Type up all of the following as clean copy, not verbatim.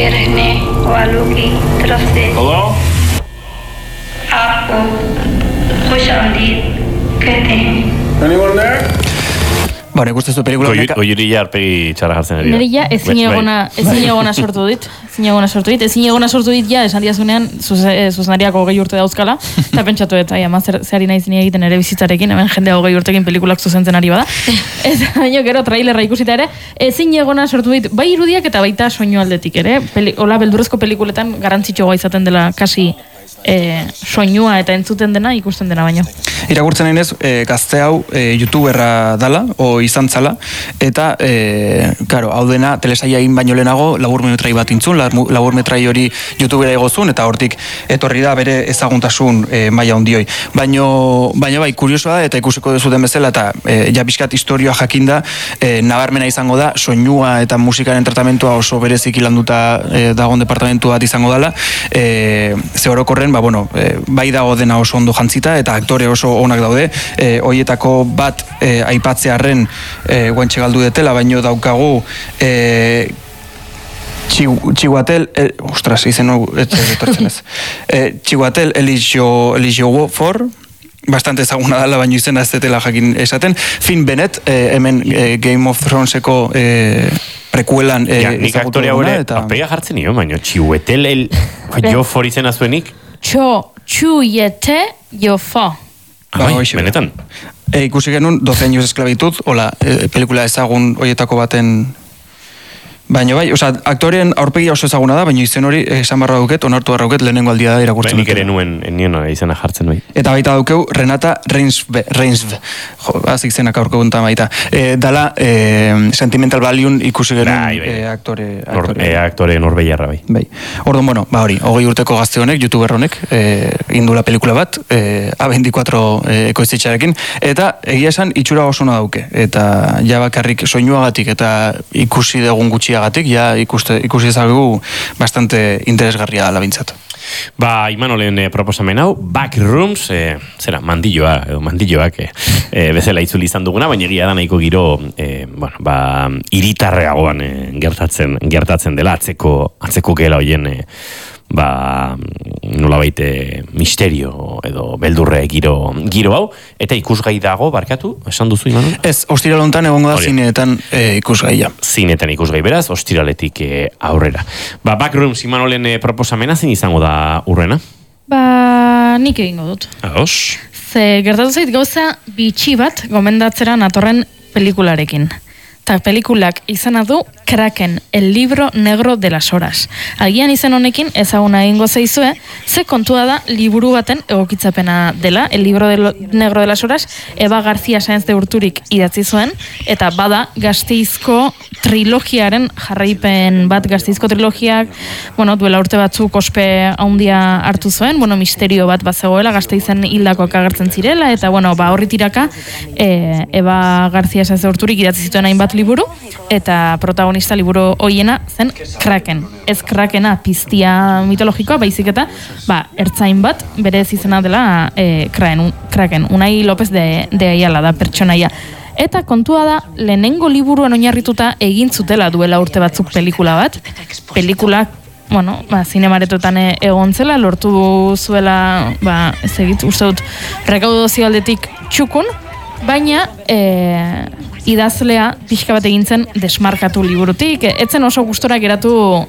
गिरने वालों की तरफ से आपको खुशामदीद कहते हैं. Anyone there? Bueno, ikusten zu pelikula honek. Oiuri jarpegi txara jartzen ari. Nire ja ezin egona sortu dit. Ezin egona sortu dit ja, esan diazunean, zuzenariak 20 urte dauzkala, eta pentsatu eta zehari nahi zini egiten ere bizitzarekin, hemen jendea 20 urtekin pelikulak zuzentzen ari bada. Eta baino gero trailerra ikusita ere, ezin egona sortu dit, bai irudiak eta baita soinu aldetik ere, hola beldurrezko pelikuletan garantzitxoa izaten dela kasi soinua eta entzuten dena ikusten dena baino. Irakurtzen nahinez, gazte hau youtuberra dala, o izan zala, eta, karo, hau dena, telesaia egin baino lehenago, laburmetrai bat intzun, laburmetrai hori youtubera egozun, eta hortik etorri da bere ezaguntasun maila hundioi. Baina bai, kuriosoa da, eta ikusiko dezuten bezala, eta ja bizkat historioa jakinda, nabarmena izango da, soinua eta musikaren tratamentua oso bereziki landuta dagoen departamentu bat izango dela, ze orokorren, bai dago dena oso ondo jantzita, eta aktore oso onak daude, hoietako bat aipatzearren guantxe galdu detela, baino daukagu Chihuatel, izen Chihuatel Eligio For, bastante ezaguna dela, baino izena ez detela jakin esaten. Finn Bennett, hemen Game of Throneseko prekuelan nik aktore haure apega jartzen nio, baino Chihuatel Jofor izena zuenik? Chihuete Jofa. Benetan? Ikusi genuen 12 años de esclavitud, hola, pelikula ezagun hoietako baten. Baina bai, aktoreen aurpegia oso ezaguna da, baina izen hori esan barra duket, onartu barra duket, lehenengo aldia da irakurtzen dut. Nik ere nien izena jartzen bai. Eta baita daukeu, Renata Reinsve, azik zenak aurko guntan baita. Dala, Sentimental Value ikusi genuen aktore norbeiarra bai. Orduan, hori, 20 urteko gazte honek, youtuber honek, indula pelikula bat, A24 ekoiztitxarekin, eta egia esan itxura oso dauke, eta ja bakarrik soinuagatik eta ikusi dugun gutxi ikusi ezagugu bastante interesgarria labintzat. Imanolen proposamen hau, Backrooms, mandilloak bezala itzuli izan duguna, baina egia da nahiko giro iritarreagoan gertatzen dela, atzeko gela hoien nola baite misterio edo beldurre giro hau, eta ikusgai dago, barkatu, esan duzu Imanol? Ez, ostiralontan egongo da zineetan ikusgaia. Zineetan ikusgai beraz, ostiraletik aurrera. Backrooms Imanolen proposamena zin izango da urrena? Nik egingo dut. Ados? Ze gertatu zait gauza bitxi bat gomendatzera natorren pelikularekin. Eta pelikulak izena du Kraken, el libro negro de las horas. Agian izen honekin ezaguna egingo zaizue, ze kontua da liburu baten egokitzapena dela, el libro negro de las horas, Eva García Sáenz de Urturik idatzi zuen, eta bada Gasteizko trilogiaren jarraipen bat, Gasteizko trilogiak, duela urte batzuk ospe handia hartu zuen, misterio bat zegoela, Gasteizen hildakoak agertzen zirela, eta horri tiraka Eva García Sáenz de Urturik idatzi zituen hainbat liburu, eta protagonista liburu hoiena zen Kraken. Ez Krakena piztia mitologikoa, baizik eta ertzain bat, berez izena dela Kraken. Unai López de Ayala da pertsonaia. Eta kontua da, lehenengo liburuan oinarrituta egin zutela duela urte batzuk pelikula bat. Pelikulak zinemaretotan egon zela, lortu zuela, ez egit, uste dut, rekaudazio aldetik txukun, baina idazlea pixka bat egin zen desmarkatu liburutik. Etzen oso gustora geratu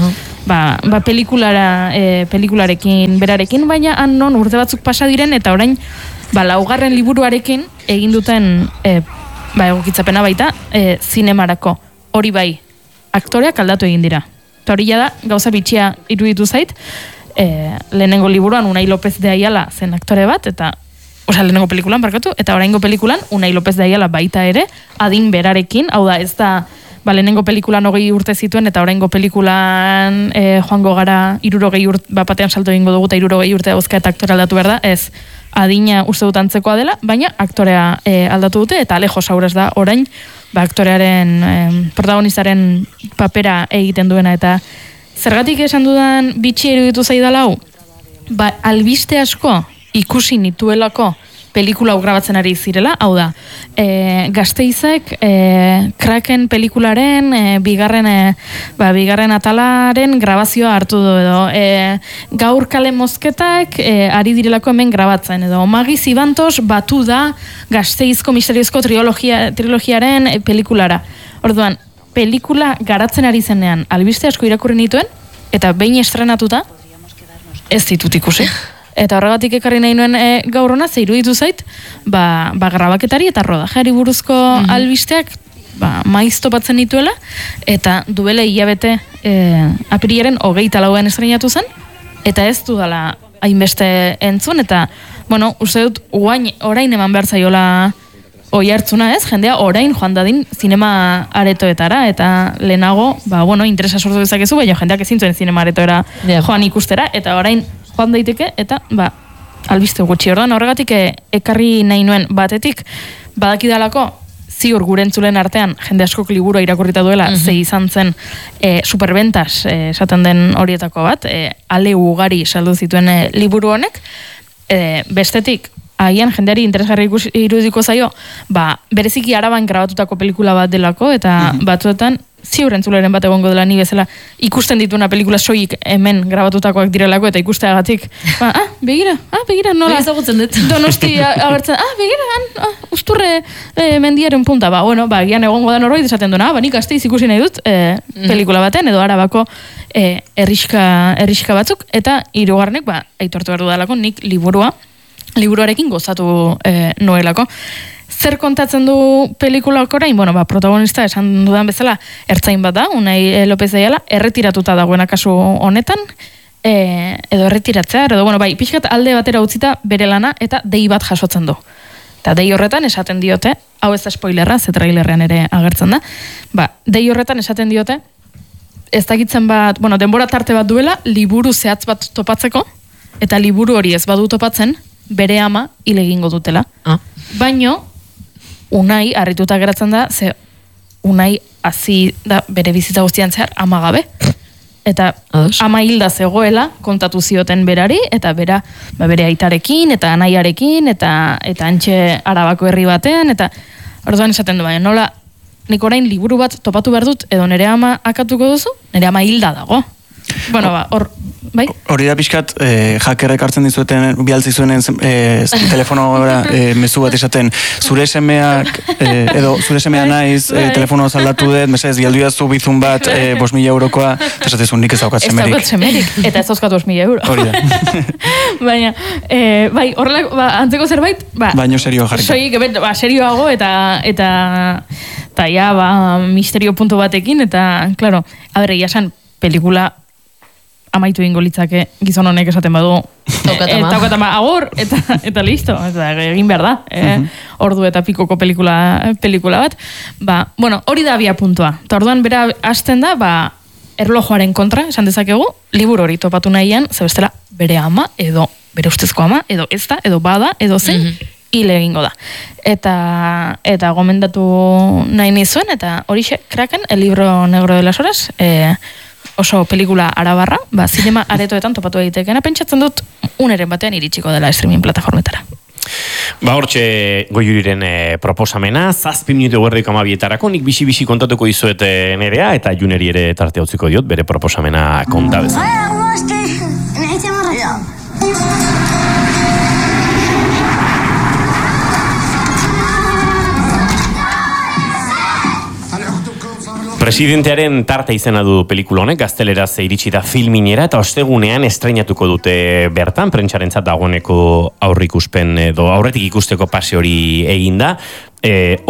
pelikularekin, berarekin, baina han non urte batzuk pasa diren, eta orain laugarren liburuarekin egin duten egokitzapena baita zinemarako. Hori bai, aktoreak aldatu egin dira. Eta hori da, gauza bitxia iruditu zait, lehenengo liburuan Unai López de Ayala zen aktore bat, eta lehenengo pelikulan, barkatu, eta oraingo pelikulan Unai López de Ayala baita ere, adin berarekin, hau da, ez da, lehenengo pelikulan 20 urte zituen, eta oraingo pelikulan joango gara 60 urte, batean salto egingo dugu, eta 60 urte dauzka eta aktore aldatu behar da, ez adina uste dut antzekoa dela, baina aktorea aldatu dute, eta Alejo Saurez da orain, aktorearen, protagonistaren papera egiten duena, eta zergatik esan dudan bitxi eruditu zaidala hau, albiste asko ikusi nituelako pelikula hau grabatzen ari zirela, hau da, Gasteizek Kraken pelikularen bigarren atalaren grabazioa hartu du edo gaur kale mozketak ari direlako hemen grabatzen edo Magi Zibantos batu da Gasteizko misteriozko trilogiaren pelikulara. Orduan, pelikula garatzen ari zenean albiste asko irakurri nituen eta behin estrenatuta ez ditut ikusi. Eta horregatik ekarri nahi nuen gaur hona, ze iruditu zait, grabaketari eta rodajari buruzko albisteak maiz topatzen dituela, eta duela hilabete apirilaren 24 estrenatu zen, eta ez dudala hainbeste entzun, eta, bueno, uste dut, orain eman behar zaiola oi hartzuna ez, jendea orain joan dadin zinema aretoetara, eta lehenago, interesa sortu dezakezu, baina jendeak ezin zuen zinema aretoera joan ikustera, eta orain joan daiteke, eta albiste gutxi. Orduan horregatik ekarri nahi nuen batetik, badakidalako ziur gure entzulen artean jende askok liburua irakurrita duela, ze izan zen superbentas esaten den horietako bat, ale ugari saldu zituen liburu honek, bestetik agian jendeari interesgarri irudiko zaio, bereziki Araban grabatutako pelikula bat delako, eta batzuetan ziur entzuleren bat egongo dela ni bezala ikusten dituna pelikula soilik hemen grabatutakoak direlako eta ikusteagatik begira, nola ezagutzen dut Donosti agertzen, begira, usturre mendiaren punta, gian egongo da norbait esaten duena, nik Gasteiz ikusi nahi dut pelikula baten edo Arabako herrixka batzuk, eta hirugarrenek aitortu behar dudalako nik liburuarekin gozatu noelako. Zer kontatzen du pelikulak orain? Protagonista esan dudan bezala ertzain bat da, Unai López de Ayala, erretiratuta dagoena kasu honetan, edo erretiratzea, edo pixkat alde batera utzita bere lana eta dei bat jasotzen du. Eta dei horretan esaten diote, hau ez da spoilerra, ze trailerrean ere agertzen da, dei horretan esaten diote, ez dakitzen bat, denbora tarte bat duela, liburu zehatz bat topatzeko, eta liburu hori ez badu topatzen, bere ama hil egingo dutela. Baino, Unai harrituta geratzen da, ze Unai hazi da bere bizitza guztian zehar ama gabe. Eta ama hilda zegoela kontatu zioten berari, eta bere aitarekin, eta anaiarekin, eta antxe Arabako herri batean, eta orduan esaten du baina, nola nik orain liburu bat topatu behar dut, edo nire ama akatuko duzu, nire ama hilda dago. Hori da pixkat, hackerrek hartzen dizueten, bialtzi zuenen telefonora mezu bat esaten, zure semeak, edo zure semea naiz, telefono zaldatu dut, mesedez, bialdu jazu bizun bat, 5.000 eurokoa, eta esatezun nik ez daukat semerik. Ez daukat semerik, eta ez dauzkat 5.000 euro. Hori da. Baina, horrelak, antzeko zerbait, baino serio jarriko. Soik, serioago, eta ja, misterio puntu batekin, eta, klaro, jasan, pelikula amaitu ingo litzake gizon honek esaten badu taukatama agor eta listo, egin behar da ordu eta pikoko pelikula bat, hori da abia puntua, eta orduan bera hasten da, erlojoaren kontra esan dezakegu, liburu hori topatu nahian, ze bestela bere ama edo bere ustezko ama, edo ez da, edo bada, edo zen hil egingo da, eta gomendatu nahi nizuen, eta horixe Kraken, el libro negro de las horas, oso pelikula arabarra, zinema aretoetan topatu egitekeena, pentsatzen dut uneren batean iritsiko dela streaming plataformetara. Hortxe Goiuriren proposamena, 7 minutu 12:12 nik bisi kontatuko izuet nerea, eta Juneri ere tarte utziko diot, bere proposamena konta bezala. Presidentearen tarte izena du pelikula honek, gazteleraz iritsi da filminera, eta ostegunean estreinatuko dute bertan, prentsarentzat dagoeneko aurrikuspen edo aurretik ikusteko pase hori eginda.